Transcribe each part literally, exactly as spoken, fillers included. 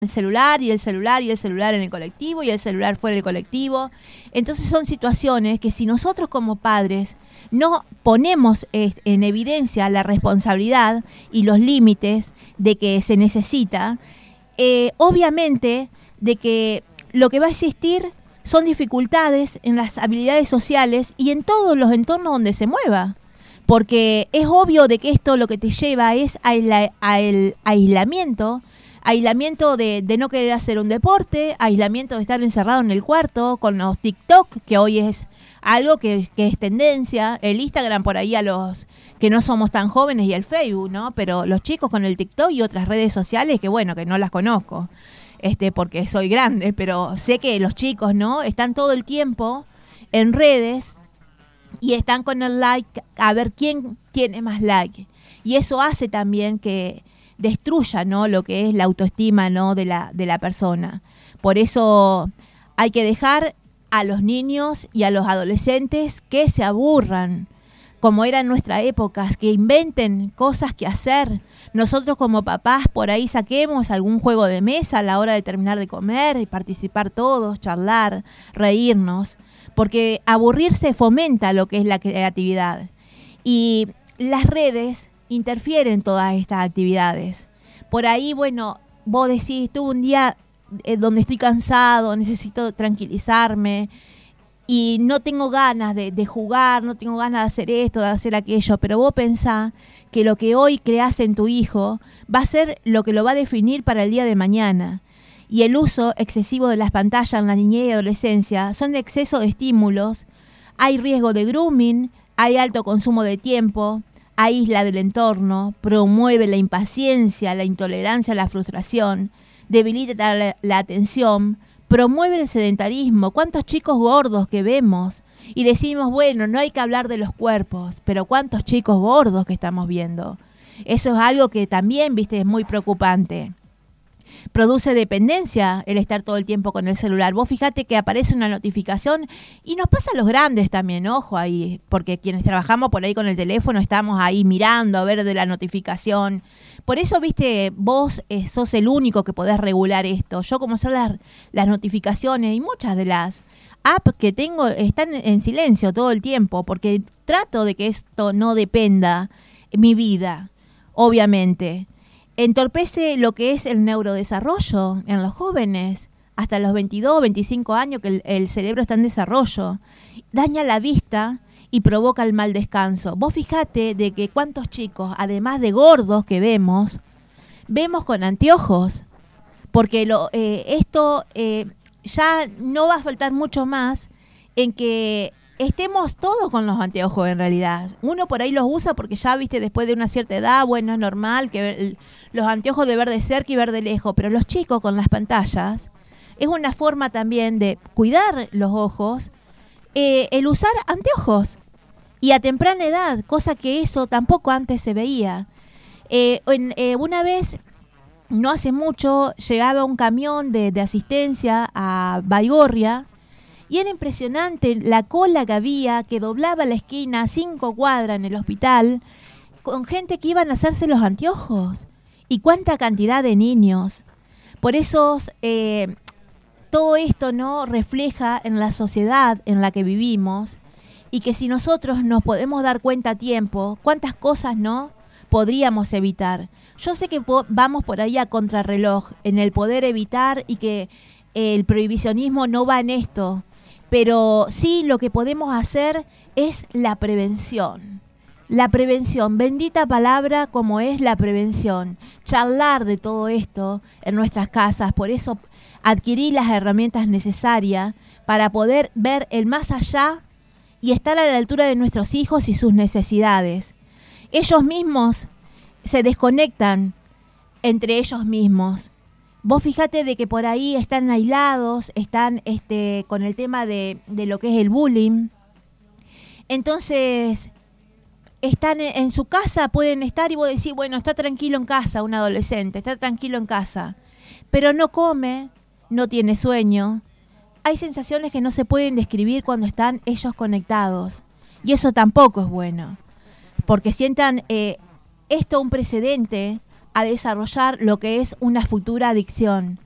el celular y el celular y el celular en el colectivo y el celular fuera del colectivo. Entonces son situaciones que si nosotros como padres no ponemos eh, en evidencia la responsabilidad y los límites de que se necesita, eh, obviamente de que lo que va a existir son dificultades en las habilidades sociales y en todos los entornos donde se mueva. Porque es obvio de que esto lo que te lleva es al aislamiento, aislamiento de, de no querer hacer un deporte, aislamiento de estar encerrado en el cuarto con los TikTok, que hoy es algo que, que es tendencia, el Instagram por ahí a los que no somos tan jóvenes y el Facebook, ¿no? Pero los chicos con el TikTok y otras redes sociales que bueno, que no las conozco, este, porque soy grande, pero sé que los chicos, ¿no? Están todo el tiempo en redes y están con el like a ver quién tiene más like. Y eso hace también que destruya, ¿no?, lo que es la autoestima, ¿no?, de la, de la persona. Por eso hay que dejar a los niños y a los adolescentes que se aburran, como era en nuestra época, que inventen cosas que hacer. Nosotros como papás por ahí saquemos algún juego de mesa a la hora de terminar de comer y participar todos, charlar, reírnos, porque aburrirse fomenta lo que es la creatividad. Y las redes interfieren en todas estas actividades. Por ahí, bueno, vos decís, tuve un día eh, donde estoy cansado, necesito tranquilizarme y no tengo ganas de, de jugar, no tengo ganas de hacer esto, de hacer aquello, pero vos pensás que lo que hoy creás en tu hijo va a ser lo que lo va a definir para el día de mañana. Y el uso excesivo de las pantallas en la niñez y adolescencia son de exceso de estímulos, hay riesgo de grooming, hay alto consumo de tiempo, aísla del entorno, promueve la impaciencia, la intolerancia, la frustración, debilita la, la atención, promueve el sedentarismo. ¿Cuántos chicos gordos que vemos? Y decimos, bueno, no hay que hablar de los cuerpos, pero ¿cuántos chicos gordos que estamos viendo? Eso es algo que también, viste, es muy preocupante. Produce dependencia el estar todo el tiempo con el celular. Vos fíjate que aparece una notificación y nos pasa a los grandes también, ojo ahí, porque quienes trabajamos por ahí con el teléfono estamos ahí mirando a ver de la notificación. Por eso, viste, vos eh, sos el único que podés regular esto. Yo como son las, las notificaciones y muchas de las apps que tengo están en silencio todo el tiempo, porque trato de que esto no dependa mi vida, obviamente. Entorpece lo que es el neurodesarrollo en los jóvenes, hasta los veintidós, veinticinco años que el, el cerebro está en desarrollo. Daña la vista y provoca el mal descanso. Vos fijate de que cuántos chicos, además de gordos que vemos, vemos con anteojos, porque lo, eh, esto eh, ya no va a faltar mucho más en que estemos todos con los anteojos en realidad. Uno por ahí los usa porque ya, viste, después de una cierta edad, bueno, es normal que el, los anteojos de ver de cerca y ver de lejos, pero los chicos con las pantallas es una forma también de cuidar los ojos, eh, el usar anteojos y a temprana edad, cosa que eso tampoco antes se veía. Eh, en, eh, una vez, no hace mucho, llegaba un camión de, de asistencia a Baigorria. Y era impresionante la cola que había, que doblaba la esquina cinco cuadras en el hospital, con gente que iban a hacerse los anteojos. Y cuánta cantidad de niños. Por eso eh, todo esto, ¿no?, refleja en la sociedad en la que vivimos. Y que si nosotros nos podemos dar cuenta a tiempo, cuántas cosas no podríamos evitar. Yo sé que po- vamos por ahí a contrarreloj en el poder evitar y que eh, el prohibicionismo no va en esto. Pero sí, lo que podemos hacer es la prevención. La prevención, bendita palabra como es la prevención. Charlar de todo esto en nuestras casas, por eso adquirir las herramientas necesarias para poder ver el más allá y estar a la altura de nuestros hijos y sus necesidades. Ellos mismos se desconectan entre ellos mismos. Vos fíjate de que por ahí están aislados, están este, con el tema de, de lo que es el bullying. Entonces, están en, en su casa, pueden estar y vos decís, bueno, está tranquilo en casa un adolescente, está tranquilo en casa. Pero no come, no tiene sueño. Hay sensaciones que no se pueden describir cuando están ellos conectados. Y eso tampoco es bueno. Porque sientan eh, esto un precedente a desarrollar lo que es una futura adicción.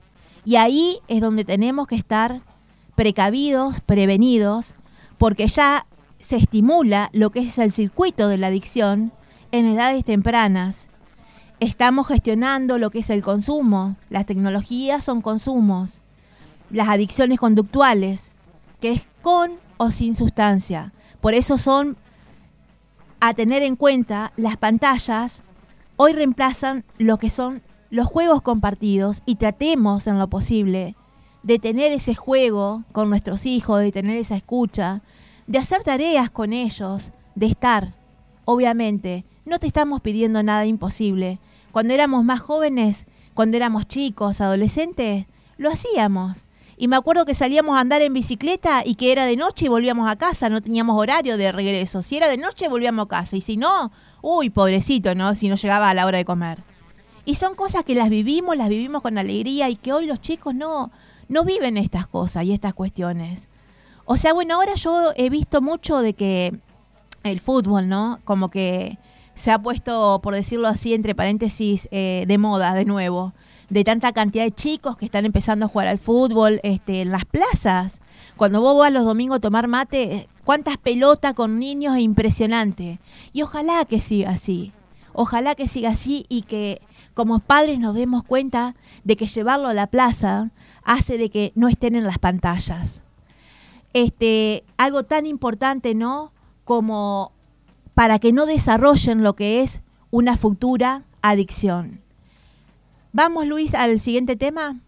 Y ahí es donde tenemos que estar precavidos, prevenidos, porque ya se estimula lo que es el circuito de la adicción en edades tempranas. Estamos gestionando lo que es el consumo. Las tecnologías son consumos. Las adicciones conductuales, que es con o sin sustancia. Por eso son a tener en cuenta. Las pantallas hoy reemplazan lo que son los juegos compartidos, y tratemos en lo posible de tener ese juego con nuestros hijos, de tener esa escucha, de hacer tareas con ellos, de estar. Obviamente, no te estamos pidiendo nada imposible. Cuando éramos más jóvenes, cuando éramos chicos, adolescentes, lo hacíamos. Y me acuerdo que salíamos a andar en bicicleta y que era de noche y volvíamos a casa, no teníamos horario de regreso. Si era de noche, volvíamos a casa. Y si no, uy, pobrecito, ¿no? Si no llegaba a la hora de comer. Y son cosas que las vivimos, las vivimos con alegría, y que hoy los chicos no, no viven estas cosas y estas cuestiones. O sea, bueno, ahora yo he visto mucho de que el fútbol, ¿no? Como que se ha puesto, por decirlo así, entre paréntesis, eh, de moda de nuevo. De tanta cantidad de chicos que están empezando a jugar al fútbol este, en las plazas. Cuando vos vas los domingos a tomar mate, cuántas pelotas con niños, es impresionante. Y ojalá que siga así. Ojalá que siga así y que como padres nos demos cuenta de que llevarlo a la plaza hace de que no estén en las pantallas. Este, algo tan importante, ¿no? Como para que no desarrollen lo que es una futura adicción. Vamos, Luis, al siguiente tema.